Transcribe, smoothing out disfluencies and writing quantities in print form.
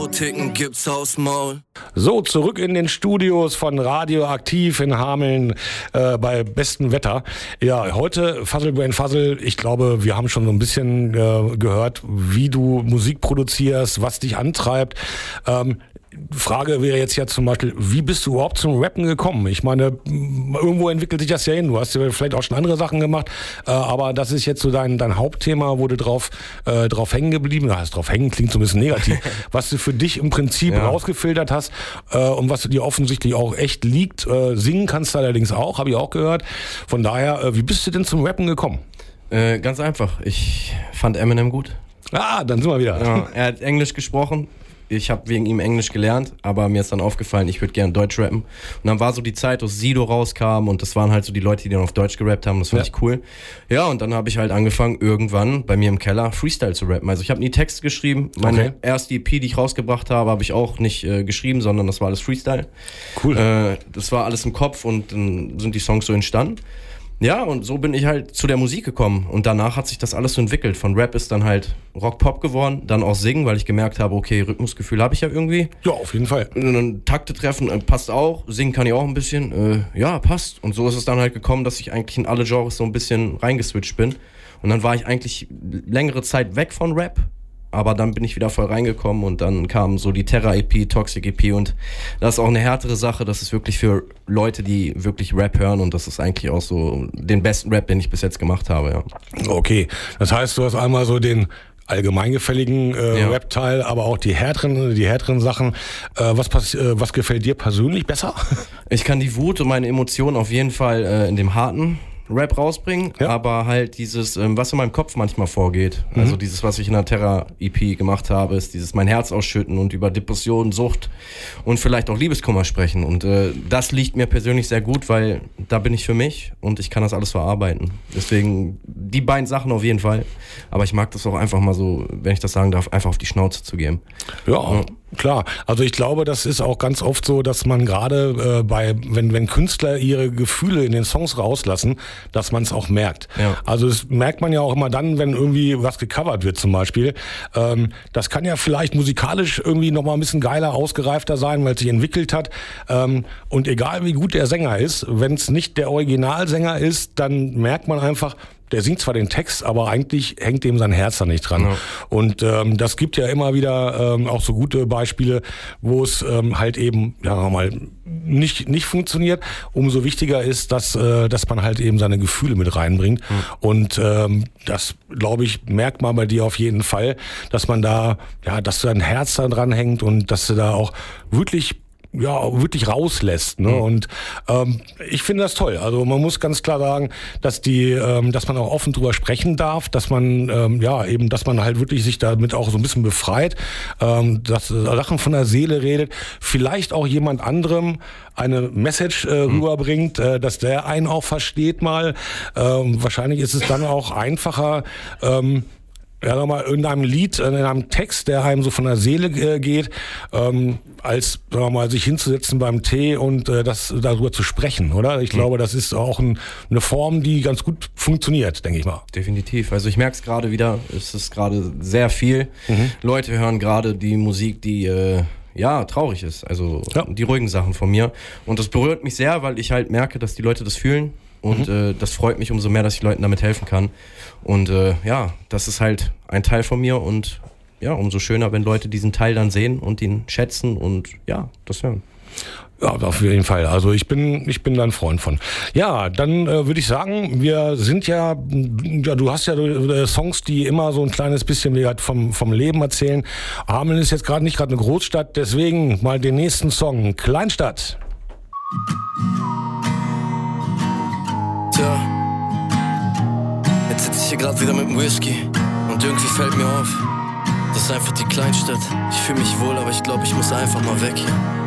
Ticken gibt's aufs Maul. So, zurück in den Studios von Radioaktiv in Hameln bei bestem Wetter. Ja, heute Fuzzle Brain Fuzzle. Ich glaube, wir haben schon so ein bisschen gehört, wie du Musik produzierst, was dich antreibt. Frage wäre jetzt ja zum Beispiel, wie bist du überhaupt zum Rappen gekommen? Ich meine, irgendwo entwickelt sich das ja hin. Du hast ja vielleicht auch schon andere Sachen gemacht, aber das ist jetzt so dein Hauptthema, wo du drauf hängen geblieben hast. Drauf hängen klingt so ein bisschen negativ. Was du für dich im Prinzip rausgefiltert hast und was dir offensichtlich auch echt liegt. Singen kannst du allerdings auch, habe ich auch gehört. Von daher, wie bist du denn zum Rappen gekommen? Ganz einfach. Ich fand Eminem gut. Ah, dann sind wir wieder. Ja, er hat Englisch gesprochen. Ich habe wegen ihm Englisch gelernt, aber mir ist dann aufgefallen, ich würde gerne Deutsch rappen. Und dann war so die Zeit, dass Sido rauskam und das waren halt so die Leute, die dann auf Deutsch gerappt haben. Das fand ich cool. Ja, und dann habe ich halt angefangen, irgendwann bei mir im Keller Freestyle zu rappen. Also ich habe nie Texte geschrieben. Meine erste EP, die ich rausgebracht habe ich auch nicht geschrieben, sondern das war alles Freestyle. Cool. Das war alles im Kopf und dann sind die Songs so entstanden. Ja, und so bin ich halt zu der Musik gekommen. Und danach hat sich das alles so entwickelt. Von Rap ist dann halt Rock-Pop geworden, dann auch Singen, weil ich gemerkt habe, okay, Rhythmusgefühl habe ich ja irgendwie. Ja, auf jeden Fall. Und dann Takte treffen, passt auch. Singen kann ich auch ein bisschen. Ja, passt. Und so ist es dann halt gekommen, dass ich eigentlich in alle Genres so ein bisschen reingeswitcht bin. Und dann war ich eigentlich längere Zeit weg von Rap. Aber dann bin ich wieder voll reingekommen und dann kam so die Terra-EP, Toxic-EP und das ist auch eine härtere Sache. Das ist wirklich für Leute, die wirklich Rap hören und das ist eigentlich auch so den besten Rap, den ich bis jetzt gemacht habe, ja. Okay, das heißt, du hast einmal so den allgemeingefälligen Rap-Teil, aber auch die härteren Sachen. Was gefällt dir persönlich besser? Ich kann die Wut und meine Emotionen auf jeden Fall in dem harten Rap rausbringen, aber halt dieses, was in meinem Kopf manchmal vorgeht, also dieses, was ich in der Terra-EP gemacht habe, ist dieses mein Herz ausschütten und über Depressionen, Sucht und vielleicht auch Liebeskummer sprechen und das liegt mir persönlich sehr gut, weil da bin ich für mich und ich kann das alles verarbeiten. Deswegen die beiden Sachen auf jeden Fall, aber ich mag das auch einfach mal so, wenn ich das sagen darf, einfach auf die Schnauze zu geben. Ja. Klar, also ich glaube, das ist auch ganz oft so, dass man gerade wenn Künstler ihre Gefühle in den Songs rauslassen, dass man es auch merkt. Ja. Also das merkt man ja auch immer dann, wenn irgendwie was gecovert wird zum Beispiel. Das kann ja vielleicht musikalisch irgendwie nochmal ein bisschen geiler, ausgereifter sein, weil es sich entwickelt hat. Und egal wie gut der Sänger ist, wenn es nicht der Originalsänger ist, dann merkt man einfach, der singt zwar den Text, aber eigentlich hängt dem sein Herz da nicht dran. Ja. Und das gibt ja immer wieder auch so gute Beispiele, wo es halt eben nicht funktioniert. Umso wichtiger ist, dass man halt eben seine Gefühle mit reinbringt. Und das, glaube ich, merkt man bei dir auf jeden Fall, dass man da, dass dein Herz da dran hängt und dass du da auch wirklich rauslässt, ne? Und ich finde das toll. Also man muss ganz klar sagen, dass man auch offen drüber sprechen darf, dass man dass man halt wirklich sich damit auch so ein bisschen befreit, dass Sachen von der Seele redet, vielleicht auch jemand anderem eine Message rüberbringt, dass der einen auch versteht mal. Wahrscheinlich ist es dann auch einfacher, in einem Lied, in einem Text, der einem so von der Seele geht, als sich hinzusetzen beim Tee und darüber zu sprechen, oder? Ich glaube, das ist auch eine Form, die ganz gut funktioniert, denke ich mal. Definitiv. Also ich merke es gerade wieder, es ist gerade sehr viel. Leute hören gerade die Musik, die traurig ist, also die ruhigen Sachen von mir. Und das berührt mich sehr, weil ich halt merke, dass die Leute das fühlen. Und das freut mich umso mehr, dass ich Leuten damit helfen kann. Und das ist halt ein Teil von mir und umso schöner, wenn Leute diesen Teil dann sehen und ihn schätzen und das hören. Ja, auf jeden Fall. Also ich bin da ein Freund von. Ja, dann würde ich sagen, wir sind du hast ja Songs, die immer so ein kleines bisschen vom Leben erzählen. Hameln ist jetzt nicht gerade eine Großstadt, deswegen mal den nächsten Song, Kleinstadt. Tja, jetzt sitze ich hier gerade wieder mit dem Whisky und irgendwie fällt mir auf, das ist einfach die Kleinstadt. Ich fühle mich wohl, aber ich glaube, ich muss einfach mal weg hier.